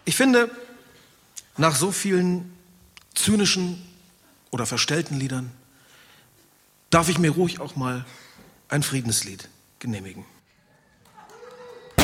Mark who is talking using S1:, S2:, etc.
S1: Ich finde, nach so vielen zynischen oder verstellten Liedern darf ich mir ruhig auch mal ein Friedenslied genehmigen.